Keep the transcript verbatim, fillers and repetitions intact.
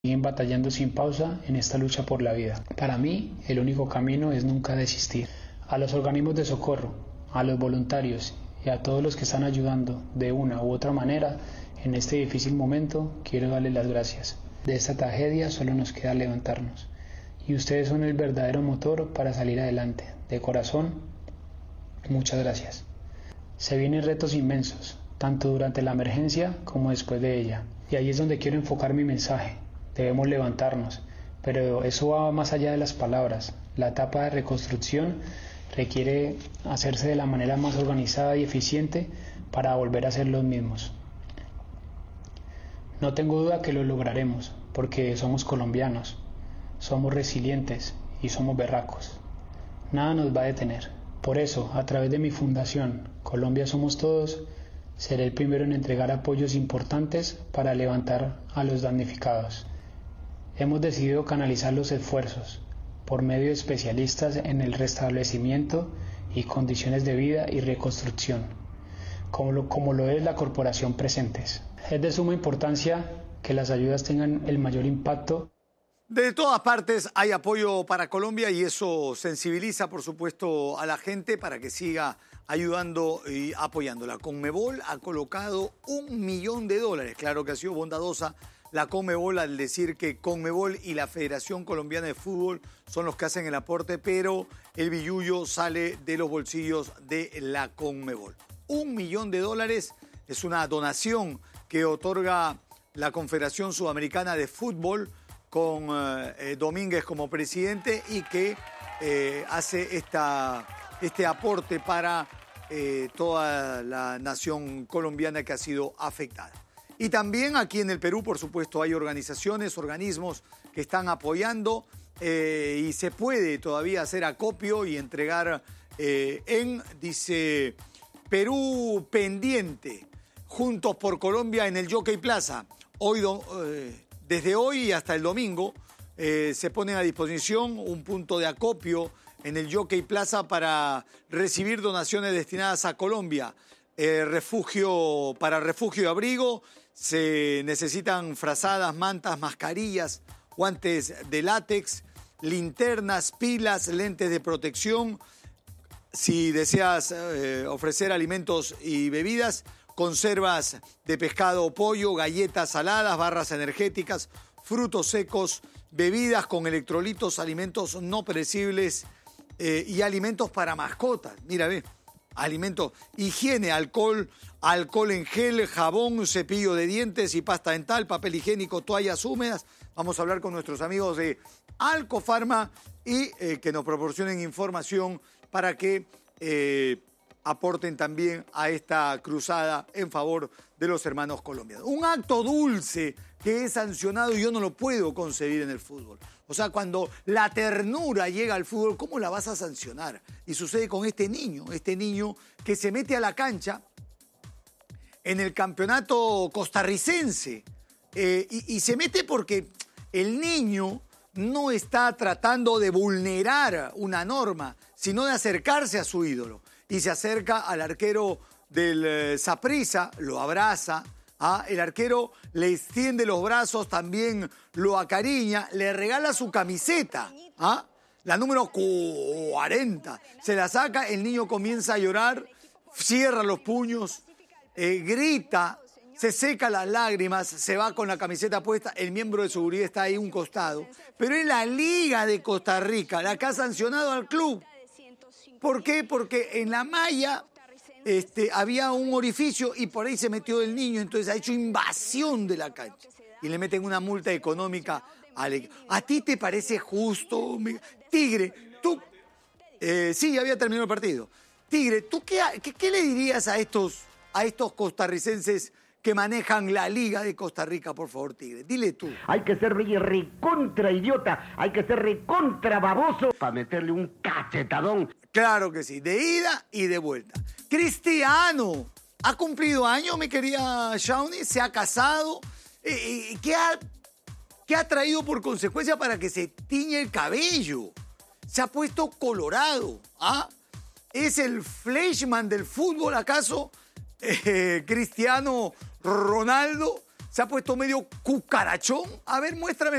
siguen batallando sin pausa en esta lucha por la vida. Para mí, el único camino es nunca desistir. A los organismos de socorro, a los voluntarios y a todos los que están ayudando de una u otra manera en este difícil momento, quiero darles las gracias. De esta tragedia solo nos queda levantarnos. Y ustedes son el verdadero motor para salir adelante. De corazón, muchas gracias. Se vienen retos inmensos, tanto durante la emergencia como después de ella. Y ahí es donde quiero enfocar mi mensaje. Debemos levantarnos, pero eso va más allá de las palabras. La etapa de reconstrucción requiere hacerse de la manera más organizada y eficiente para volver a ser los mismos. No tengo duda que lo lograremos, porque somos colombianos, somos resilientes y somos berracos. Nada nos va a detener. Por eso, a través de mi fundación, Colombia Somos Todos, seré el primero en entregar apoyos importantes para levantar a los damnificados. Hemos decidido canalizar los esfuerzos por medio de especialistas en el restablecimiento y condiciones de vida y reconstrucción, como lo, como lo es la Corporación Presentes. Es de suma importancia que las ayudas tengan el mayor impacto. De todas partes hay apoyo para Colombia y eso sensibiliza, por supuesto, a la gente para que siga ayudando y apoyándola. Conmebol ha colocado un millón de dólares. Claro que ha sido bondadosa la Conmebol al decir que Conmebol y la Federación Colombiana de Fútbol son los que hacen el aporte, pero el billullo sale de los bolsillos de la Conmebol. Un millón de dólares es una donación que otorga la Confederación Sudamericana de Fútbol con eh, Domínguez como presidente y que eh, hace esta, este aporte para eh, toda la nación colombiana que ha sido afectada. Y también aquí en el Perú, por supuesto, hay organizaciones, organismos que están apoyando eh, y se puede todavía hacer acopio y entregar eh, en, dice, Perú pendiente, Juntos por Colombia en el Jockey Plaza. Hoy, eh, desde hoy y hasta el domingo eh, se pone a disposición un punto de acopio en el Jockey Plaza para recibir donaciones destinadas a Colombia. Eh, refugio, para refugio y abrigo se necesitan frazadas, mantas, mascarillas, guantes de látex, linternas, pilas, lentes de protección. Si deseas eh, ofrecer alimentos y bebidas, conservas de pescado o pollo, galletas saladas, barras energéticas, frutos secos, bebidas con electrolitos, alimentos no perecibles eh, y alimentos para mascotas. Mira, ve. Alimentos, higiene, alcohol, alcohol en gel, jabón, cepillo de dientes y pasta dental, papel higiénico, toallas húmedas. Vamos a hablar con nuestros amigos de Alcofarma y eh, que nos proporcionen información para que eh, aporten también a esta cruzada en favor de los hermanos colombianos. Un acto dulce que es sancionado y yo no lo puedo concebir en el fútbol. O sea, cuando la ternura llega al fútbol, ¿cómo la vas a sancionar? Y sucede con este niño, este niño que se mete a la cancha en el campeonato costarricense. Eh, y, y se mete porque el niño no está tratando de vulnerar una norma, sino de acercarse a su ídolo. Y se acerca al arquero del Saprissa, lo abraza. ¿Ah? El arquero le extiende los brazos, también lo acariña, le regala su camiseta, ¿ah? La número cuarenta. Se la saca, el niño comienza a llorar, cierra los puños, eh, grita, se seca las lágrimas, se va con la camiseta puesta, el miembro de seguridad está ahí a un costado. Pero es la Liga de Costa Rica la que ha sancionado al club. ¿Por qué? Porque en la malla Este, había un orificio y por ahí se metió el niño, entonces ha hecho invasión de la cancha y le meten una multa económica al equipo. ¿A ti te parece justo? Tigre, tú... Eh, sí, había terminado el partido. Tigre, ¿tú qué, qué, qué le dirías a estos, a estos costarricenses que manejan la Liga de Costa Rica, por favor, Tigre? Dile tú. Hay que ser recontra idiota, hay que ser recontra baboso para meterle un cachetadón. Claro que sí, de ida y de vuelta. Cristiano ha cumplido años, mi querida Shawnee, se ha casado. Eh, ¿qué, ha, ¿Qué ha traído por consecuencia para que se tiñe el cabello? Se ha puesto colorado. ¿Ah? ¿Es el Fleischmann del fútbol acaso? Eh, Cristiano Ronaldo. se ha puesto medio cucarachón. A ver, muéstrame